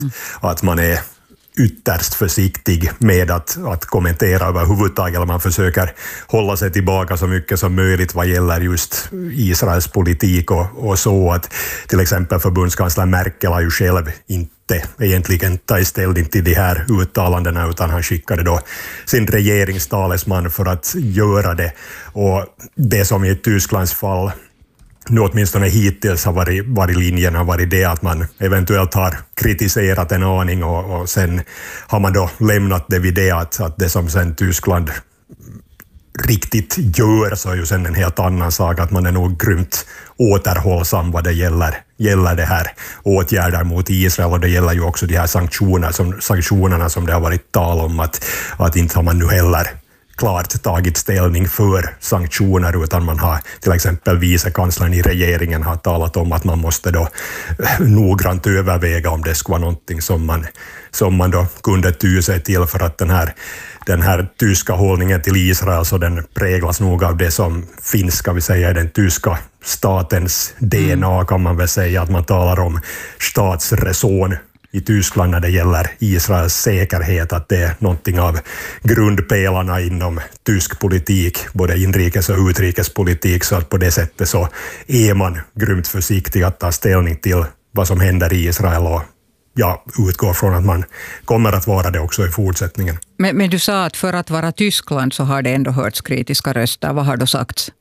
att man är ytterst försiktig med att kommentera överhuvudtaget, eller man försöker hålla sig tillbaka så mycket som möjligt vad gäller just Israels politik och så att till exempel förbundskansler Merkel har ju själv inte egentligen tagit ställning till de här uttalandena, utan han skickade då sin regeringstalesman för att göra det. Och det som i Tysklands fall nu åtminstone hittills har varit linjen har varit det att man eventuellt har kritiserat en aning och sen har man då lämnat det vid det att det som sen Tyskland riktigt gör så är ju sen en helt annan sak, att man är nog grymt återhållsam vad det gäller det här åtgärder mot Israel, och det gäller ju också de här sanktionerna som det har varit tal om att inte har man nu heller klart tagit ställning för sanktioner, utan man har till exempel vicekanslern i regeringen har talat om att man måste då noggrant överväga om det skulle vara någonting som man då kunde ty sig till, för att den här tyska hållningen till Israel så den präglas nog av det som finns, ska vi säga, i den tyska statens DNA, kan man väl säga, att man talar om statsräson i Tyskland när det gäller Israels säkerhet, att det är någonting av grundpelarna inom tysk politik, både inrikes- och utrikespolitik, så att på det sättet så är man grymt försiktig att ta ställning till vad som händer i Israel, och jag utgår från att man kommer att vara det också i fortsättningen. Men du sa att för att vara Tyskland så har det ändå hörts kritiska röster. Vad har då sagts?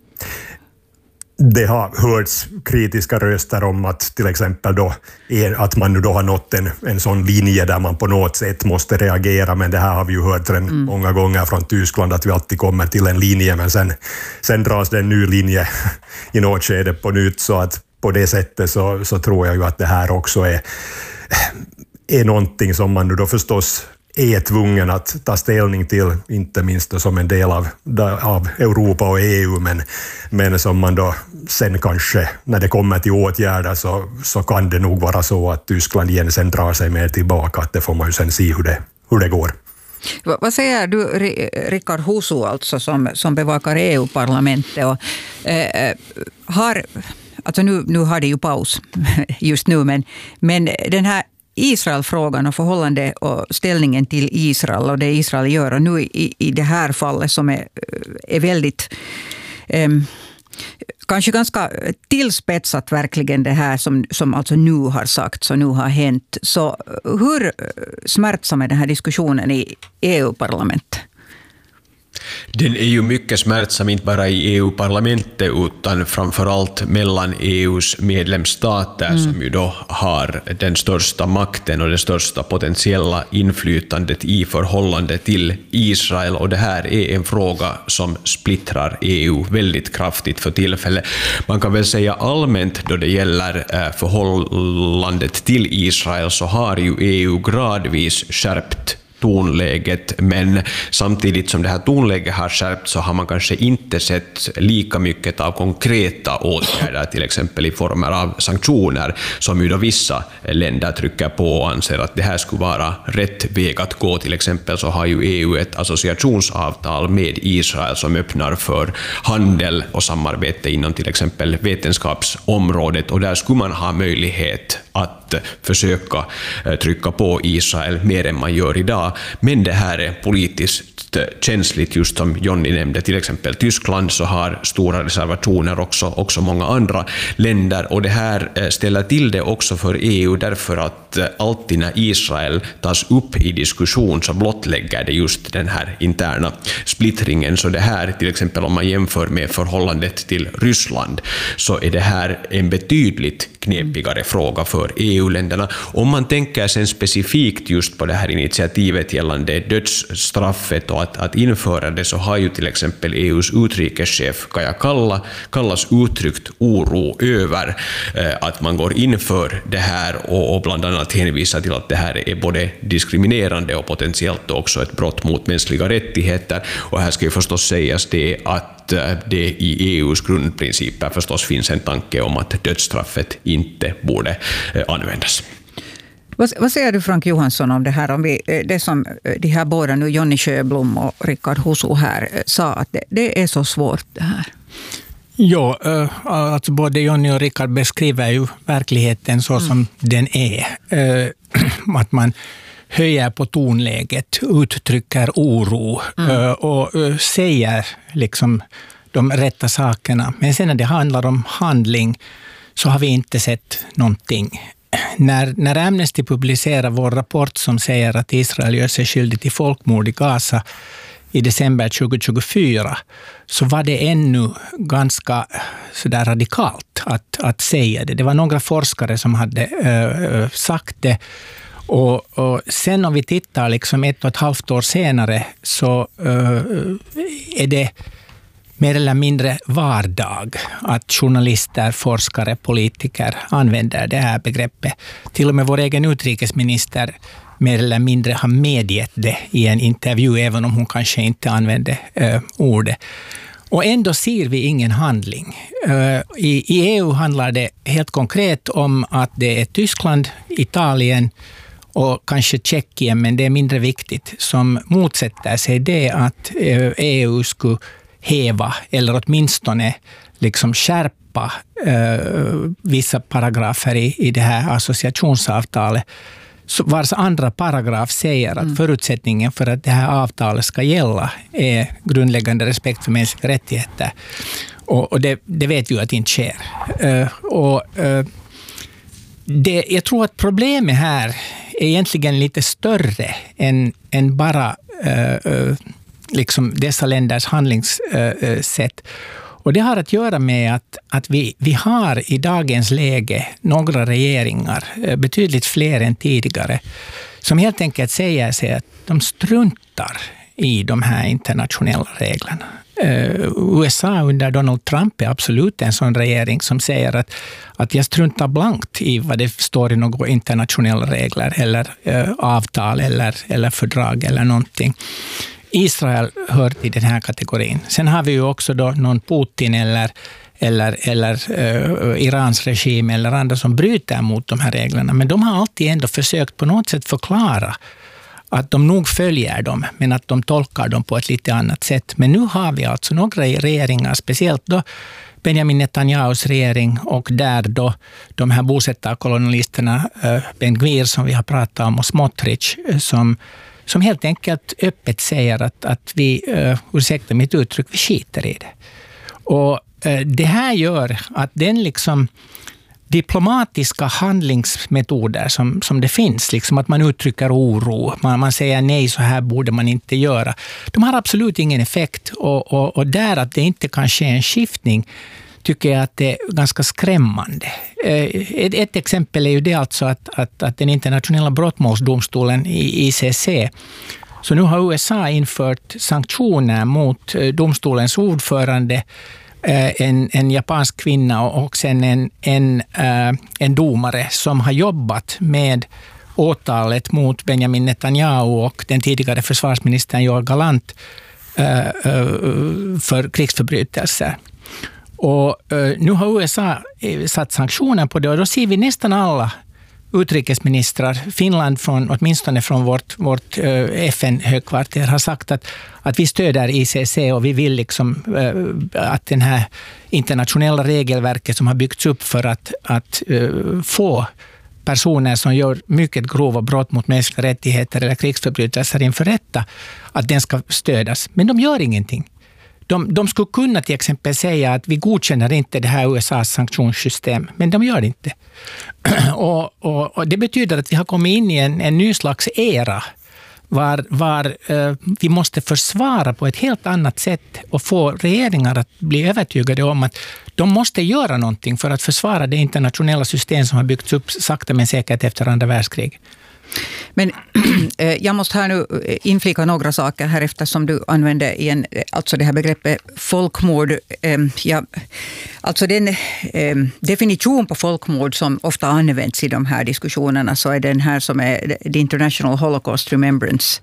Det har hörts kritiska röster om att till exempel då att man nu då har nått en sån linje där man på något sätt måste reagera, men det här har vi ju hört många gånger från Tyskland, att vi alltid kommer till en linje, men sen dras det en ny linje i något skede på nytt, så att på det sättet så tror jag ju att det här också är någonting som man nu då förstås är tvungen att ta ställning till, inte minst som en del av Europa och EU, men som man då sen kanske, när det kommer till åtgärder, så kan det nog vara så att Tyskland igen sen drar sig mer tillbaka, att det får man ju sen se hur det går. Vad säger du, Rickard Husu, alltså som bevakar EU-parlamentet och alltså nu har det ju paus just nu, men den här Israel-frågan och förhållande och ställningen till Israel och det Israel gör, och nu i det här fallet som är väldigt kanske ganska tillspetsat verkligen det här som alltså nu har sagts och nu har hänt. Så hur smärtsam är den här diskussionen i EU-parlamentet? Den är ju mycket smärtsam, inte bara i EU-parlamentet utan framförallt mellan EUs medlemsstater som ju då har den största makten och det största potentiella inflytandet i förhållande till Israel, och det här är en fråga som splittrar EU väldigt kraftigt för tillfället. Man kan väl säga allmänt då det gäller förhållandet till Israel så har ju EU gradvis skärpt tonläget, men samtidigt som det här tonläget har skärpt så har man kanske inte sett lika mycket av konkreta åtgärder, till exempel i former av sanktioner, som ju då vissa länder trycker på och anser att det här skulle vara rätt väg att gå. Till exempel så har ju EU ett associationsavtal med Israel som öppnar för handel och samarbete inom till exempel vetenskapsområdet, och där skulle man ha möjlighet att försöka trycka på Israel mer än man gör idag. Men det här är politiskt känsligt, just som Jonny nämnde. Till exempel Tyskland så har stora reservationer, också många andra länder, och det här ställer till det också för EU, därför att alltid när Israel tas upp i diskussion så blottlägger det just den här interna splittringen. Så det här, till exempel om man jämför med förhållandet till Ryssland, så är det här en betydligt knepigare fråga för EU-länderna. Om man tänker sen specifikt just på det här initiativet gällande dödsstraffet och att införa det, så har ju till exempel EUs utrikeschef Kaja Kallas uttryckt oro över att man går inför det här och bland annat hänvisar till att det här är både diskriminerande och potentiellt också ett brott mot mänskliga rättigheter. Och här ska ju förstås sägas det att det i EUs grundprinciper förstås finns en tanke om att dödsstraffet inte borde användas. Vad säger du, Frank Johansson, om det här? Om det som de här båda nu, Jonny Sjöblom och Rickard Husu här, sa att det är så svårt det här. Ja, alltså både Jonny och Rickard beskriver ju verkligheten så som den är. att man höjer på tonläget, uttrycker oro och säger liksom de rätta sakerna. Men sen när det handlar om handling så har vi inte sett någonting. När Amnesty publicerar vår rapport som säger att Israel gör sig skyldig till folkmord i Gaza i december 2024, så var det ännu ganska sådär radikalt att säga det. Det var några forskare som hade sagt det. Och sen om vi tittar liksom 1,5 år senare så är det mer eller mindre vardag att journalister, forskare, politiker använder det här begreppet. Till och med vår egen utrikesminister mer eller mindre har medgett det i en intervju, även om hon kanske inte använde ordet. Och ändå ser vi ingen handling. I EU handlar det helt konkret om att det är Tyskland, Italien och kanske Tjeckien, men det är mindre viktigt, som motsätter sig det att EU skulle häva eller åtminstone liksom skärpa vissa paragrafer i det här associationsavtalet. Vars andra paragraf säger att förutsättningen för att det här avtalet ska gälla är grundläggande respekt för mänskliga rättigheter. Och det vet vi att det inte sker. Jag tror att problemet här är egentligen lite större än bara liksom dessa länders handlingssätt. Och det har att göra med att vi har i dagens läge några regeringar, betydligt fler än tidigare, som helt enkelt säger sig att de struntar i de här internationella reglerna. USA under Donald Trump är absolut en sån regering som säger att jag struntar blankt i vad det står i några internationella regler eller avtal eller fördrag eller någonting. Israel hör till den här kategorin. Sen har vi ju också då någon Putin eller Irans regim eller andra som bryter mot de här reglerna. Men de har alltid ändå försökt på något sätt förklara att de nog följer dem, men att de tolkar dem på ett lite annat sätt. Men nu har vi alltså några regeringar, speciellt då Benjamin Netanyahus regering och där då de här bosättarkolonialisterna Ben Gvir som vi har pratat om och Smotrich som helt enkelt öppet säger att vi, ursäkta mitt uttryck, vi skiter i det. Och det här gör att den liksom diplomatiska handlingsmetoder som det finns, liksom att man uttrycker oro, man säger nej, så här borde man inte göra, de har absolut ingen effekt. Och där att det inte kan ske en skiftning tycker jag att det är ganska skrämmande. Ett exempel är ju det alltså att den internationella brottmålsdomstolen i ICC, så nu har USA infört sanktioner mot domstolens ordförande, en japansk kvinna och sen en domare som har jobbat med åtalet mot Benjamin Netanyahu och den tidigare försvarsministern Yoav Gallant för krigsförbrytelser. Och nu har USA satt sanktioner på det, och då ser vi nästan alla utrikesministrar, Finland åtminstone från vårt FN-högkvarter har sagt att vi stöder ICC och vi vill liksom att den här internationella regelverket som har byggts upp för att få personer som gör mycket grova brott mot mänskliga rättigheter eller krigsförbrytelser inför rätta, att den ska stödas. Men de gör ingenting. De skulle kunna till exempel säga att vi godkänner inte det här USAs sanktionssystem, men de gör det inte. Och det betyder att vi har kommit in i en ny slags era var vi måste försvara på ett helt annat sätt och få regeringar att bli övertygade om att de måste göra någonting för att försvara det internationella system som har byggts upp sakta men säkert efter andra världskrig. Men jag måste här nu inflika några saker här eftersom du använde alltså det här begreppet folkmord. Alltså den definition på folkmord som ofta används i de här diskussionerna, så är den här som är The International Holocaust Remembrance.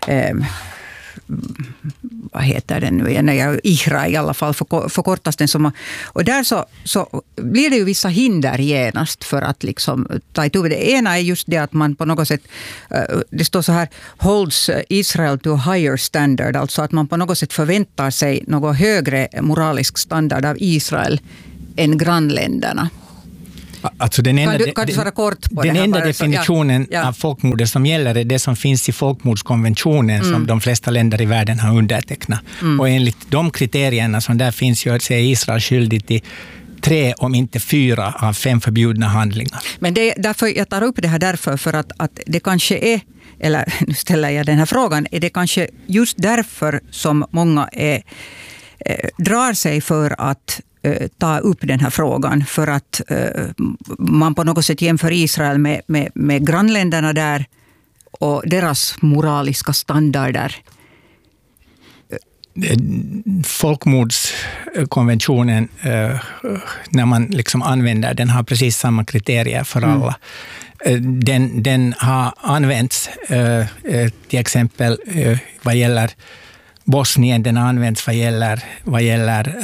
Vad heter den nu igen? IHRA i alla fall förkortas den som. Och där så blir det ju vissa hinder genast för att liksom ta itu. Det ena är just det att man på något sätt, det står så här, holds Israel to a higher standard, alltså att man på något sätt förväntar sig något högre moralisk standard av Israel än grannländerna. Alltså den enda definitionen av folkmordet som gäller är det som finns i folkmordskonventionen som de flesta länder i världen har undertecknat. Och enligt de kriterierna som där finns gör sig Israel skyldig till 3, om inte 4 av 5 förbjudna handlingar. Men det är därför jag tar upp det här därför för att det kanske är, eller nu ställer jag den här frågan, är det kanske just därför som många drar sig för att ta upp den här frågan, för att man på något sätt jämför Israel med grannländerna där och deras moraliska standarder. Folkmordskonventionen, när man liksom använder den, har precis samma kriterier för alla. Den har använts till exempel vad gäller Bosnien, den har använts vad gäller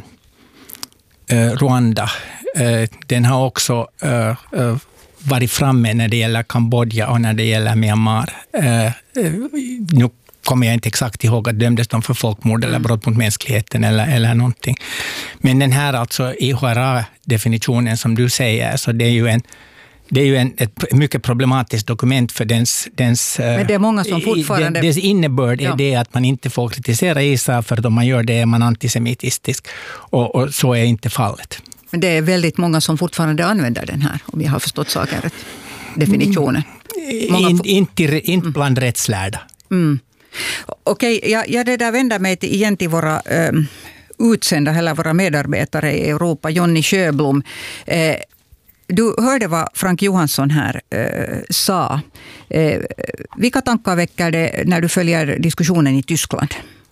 Rwanda. Den har också varit framme när det gäller Kambodja och när det gäller Myanmar. Nu kommer jag inte exakt ihåg att dömdes de för folkmord eller brott mot mänskligheten eller någonting. Men den här alltså IHRA-definitionen som du säger, så det är ju ett mycket problematiskt dokument för dens men det är många som fortfarande... Dess innebörd är det att man inte får kritisera Israel, för att om man gör det är man antisemitistisk. Och så är inte fallet. Men det är väldigt många som fortfarande använder den här, om jag har förstått saken rätt. Definitionen. Inte bland rättslärda. Okej, jag det där vänder mig igen till våra utsända, eller våra medarbetare i Europa. Jonny Sjöblom. Du hörde vad Frank Johansson här sa. Vilka tankar väcker det när du följer diskussionen i Tyskland?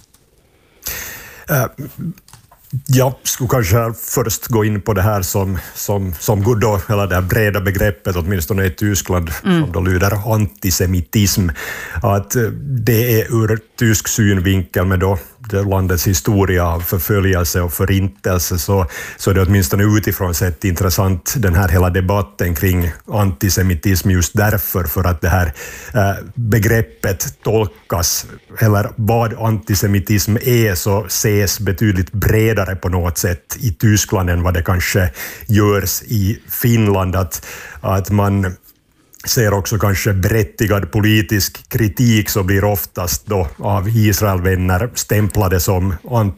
Jag skulle kanske först gå in på det här som går då, eller det här breda begreppet, åtminstone i Tyskland, som då lyder antisemitism. Att det är ur tysk synvinkel med då landets historia av förföljelse och förintelse, så är det åtminstone utifrån sett intressant, den här hela debatten kring antisemitism, just därför, för att det här begreppet tolkas, eller vad antisemitism är, så ses betydligt bredare på något sätt i Tyskland än vad det kanske görs i Finland, att man ser också kanske berättigad politisk kritik, så blir oftast då av Israelvänner stämplad som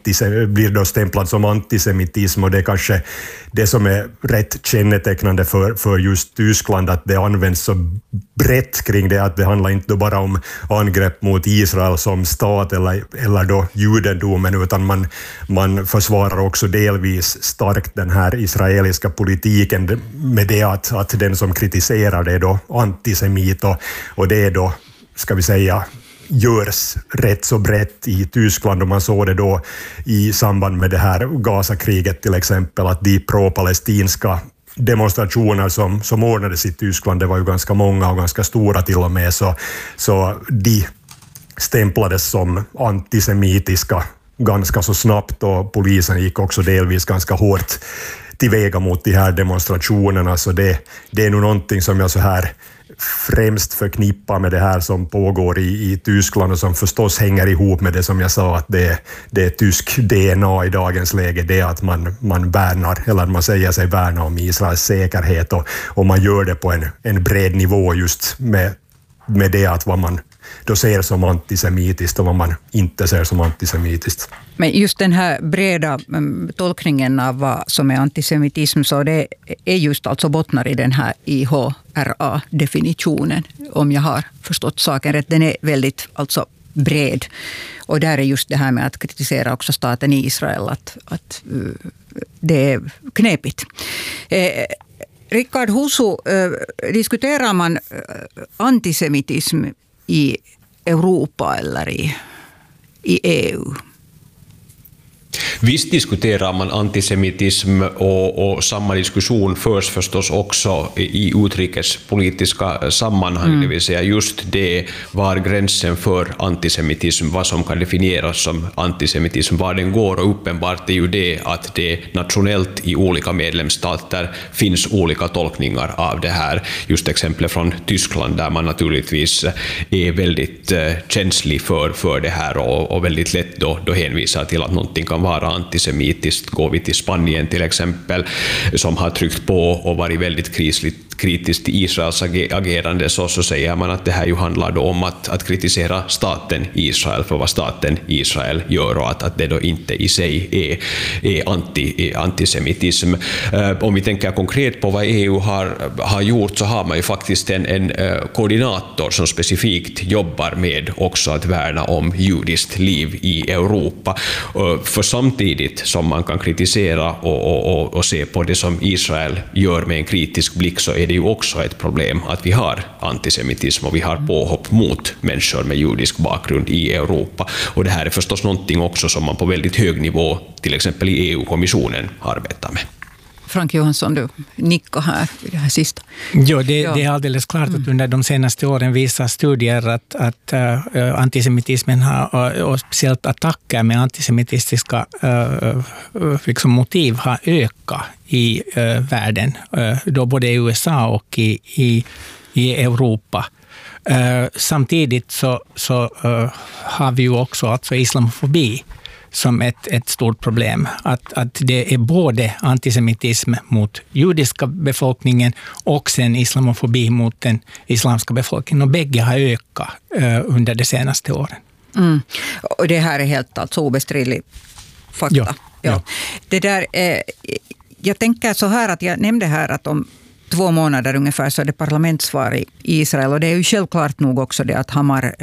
antisemitism, och det är kanske det som är rätt kännetecknande för just Tyskland, att det används så brett kring det, att det handlar inte bara om angrepp mot Israel som stat eller då judendomen, utan man försvarar också delvis starkt den här israeliska politiken med det att den som kritiserar det är då antisemit, och det är då, ska vi säga, görs rätt så brett i Tyskland, och man såg det då i samband med det här Gaza-kriget till exempel, att de pro-palestinska demonstrationer som ordnades i Tyskland, det var ju ganska många och ganska stora till och med, så de stämplades som antisemitiska ganska så snabbt, och polisen gick också delvis ganska hårt tillväga mot de här demonstrationerna, så det är nog någonting som jag så här främst förknippar med det här som pågår i Tyskland, och som förstås hänger ihop med det som jag sa, att det är tysk DNA i dagens läge, det är att man värnar, eller man säger sig värna om Israels säkerhet, och man gör det på en bred nivå, just med det att vad man då ser som antisemitiskt och vad man inte ser som antisemitiskt. Men just den här breda tolkningen av vad som är antisemitism, så det är just alltså bottnar i den här IHRA-definitionen, om jag har förstått saken rätt. Den är väldigt alltså bred, och där är just det här med att kritisera också staten Israel, att det är knepigt. Rickard Husu, diskuterar man antisemitism i Europa eller i EU? Visst diskuterar man antisemitism, och samma diskussion förs förstås också i utrikespolitiska sammanhang, det vill säga just det, var gränsen för antisemitism, vad som kan definieras som antisemitism, var den går, och uppenbart är ju det att det nationellt i olika medlemsstater finns olika tolkningar av det här. Just exempel från Tyskland, där man naturligtvis är väldigt känslig för det här, och väldigt lätt då hänvisar till att någonting kan vara antisemitiskt. Går vi till Spanien till exempel, som har tryckt på och varit väldigt kritiskt till Israels agerande, så säger man att det här ju handlar då om att kritisera staten Israel för vad staten Israel gör, och att det då inte i sig är antisemitism. Om vi tänker konkret på vad EU har gjort, så har man ju faktiskt en koordinator som specifikt jobbar med också att värna om judiskt liv i Europa. För samtidigt som man kan kritisera och se på det som Israel gör med en kritisk blick, så är det ju också ett problem att vi har antisemitism och vi har påhopp mot människor med judisk bakgrund i Europa. Och det här är förstås någonting också som man på väldigt hög nivå, till exempel i EU-kommissionen, arbetar med. Frank Johansson, du nickar här i det här sista. Ja, det är alldeles klart att under de senaste åren visar studier att antisemitismen och speciellt attacker med antisemitistiska liksom motiv har ökat i världen, då både i USA och i Europa. Samtidigt så har vi ju också alltså islamofobi som ett stort problem. Att det är både antisemitism mot judiska befolkningen och sen islamofobi mot den islamska befolkningen. Och bägge har ökat under de senaste åren. Mm. Och det här är helt alltså obestridlig fakta. Ja. Det där, jag tänker så här att jag nämnde här att om 2 månader ungefär så är det parlamentsval i Israel, och det är ju självklart nog också det att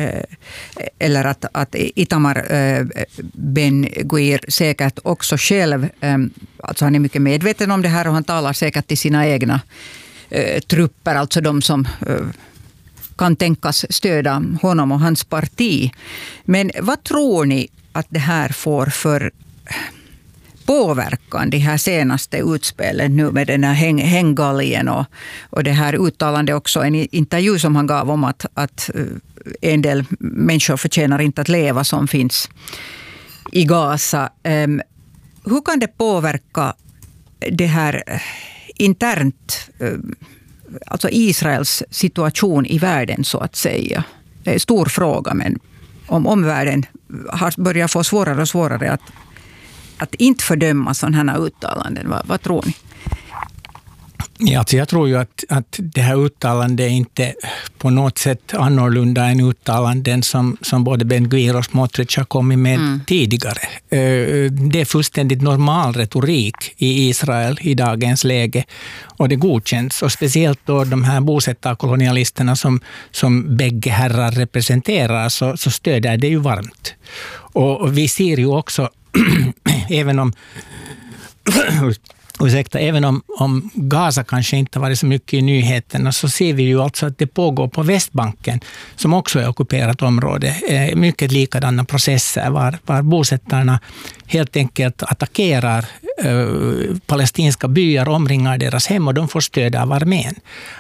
att Itamar Ben-Gvir säkert också själv, alltså han är mycket medveten om det här och han talar säkert till sina egna trupper, alltså de som kan tänkas stödja honom och hans parti. Men vad tror ni att det här får för påverkan, de här senaste utspelen nu med den här hänggalgen och det här uttalande också, en intervju som han gav om att en del människor förtjänar inte att leva som finns i Gaza. Hur kan det påverka det här internt, alltså Israels situation i världen så att säga? Det är en stor fråga, men om omvärlden har börjat få svårare och svårare att inte fördöma sådana här uttalanden. Vad tror ni? Ja, alltså jag tror ju att det här uttalandet är inte på något sätt annorlunda än uttalanden som både Ben-Gvir och Smotrich har kommit med tidigare. Det är fullständigt normal retorik i Israel i dagens läge, och det godkänns. Och speciellt då de här bosättarkolonialisterna som bägge herrar representerar, så stöder det ju varmt. Och vi ser ju också även om Gaza kanske inte varit så mycket i nyheterna, så ser vi ju alltså att det pågår på Västbanken, som också är ockuperat område, mycket likadana processer var bosättarna helt enkelt attackerar palestinska byar, omringar deras hem, och de får stöd av armén.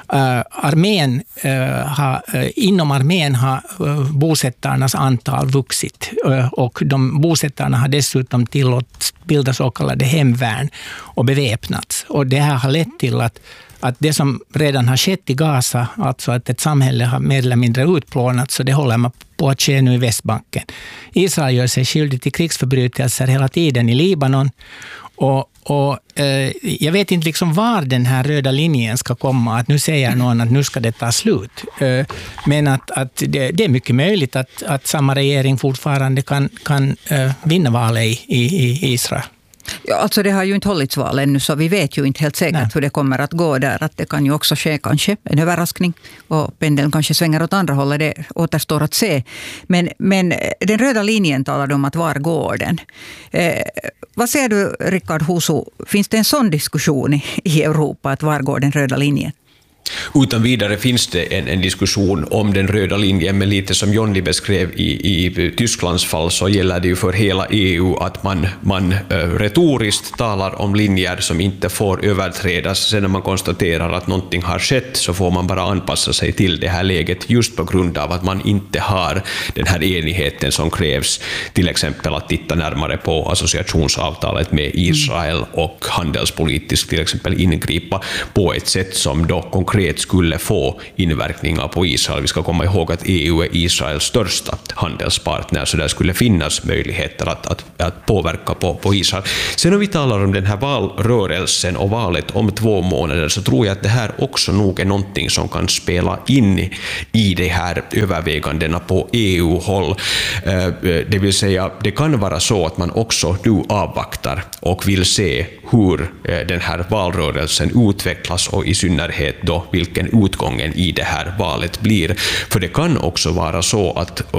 Inom armén har bosättarnas antal vuxit, och bosättarna har dessutom tillåtits bilda så kallade hemvärn och beväpnats. Och det här har lett till att det som redan har skett i Gaza, alltså att ett samhälle har mer eller mindre utplånats, så det håller man på att ske nu i Västbanken. Israel gör sig skyldig till krigsförbrytelser hela tiden i Libanon, och jag vet inte liksom var den här röda linjen ska komma, att nu säger någon att nu ska det ta slut. Men att det är mycket möjligt att samma regering fortfarande kan vinna valet i Israel. Ja, alltså det har ju inte hållits val ännu, så vi vet ju inte helt säkert hur det kommer att gå där. Att det kan ju också ske kanske en överraskning och pendeln kanske svänger åt andra hållet. Det återstår att se. Men den röda linjen talar om att var går den. Vad säger du, Rickard Husu? Finns det en sån diskussion i Europa, att var går den röda linjen? Utan vidare finns det en diskussion om den röda linjen, men lite som Johnny beskrev i Tysklands fall, så gäller det ju för hela EU att man retoriskt talar om linjer som inte får överträdas. Sen när man konstaterar att någonting har skett, så får man bara anpassa sig till det här läget, just på grund av att man inte har den här enigheten som krävs, till exempel att titta närmare på associationsavtalet med Israel och handelspolitiskt till exempel ingripa på ett sätt som då konkret konkret skulle få inverkningar på Israel. Vi ska komma ihåg att EU är Israels största handelspartner, så där skulle finnas möjligheter att påverka på Israel. Sen om vi talar om den här valrörelsen och valet om 2 månader, så tror jag att det här också nog är någonting som kan spela in i de här övervägandena på EU-håll. Det vill säga, det kan vara så att man också nu avvaktar och vill se hur den här valrörelsen utvecklas och i synnerhet då vilken utgången i det här valet blir. För det kan också vara så att